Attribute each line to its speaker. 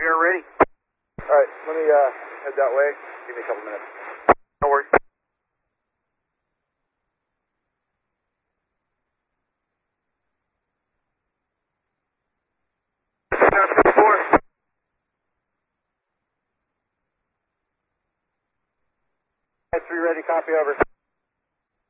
Speaker 1: are ready.
Speaker 2: Alright, let me head that way. Give me a couple minutes.
Speaker 1: No worries.
Speaker 2: Three ready, copy over.